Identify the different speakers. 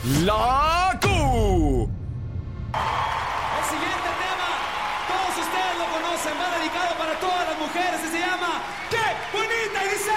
Speaker 1: La Q.
Speaker 2: El siguiente tema, todos ustedes lo conocen, va dedicado para todas las mujeres y se llama ¡Qué bonita! Y dice...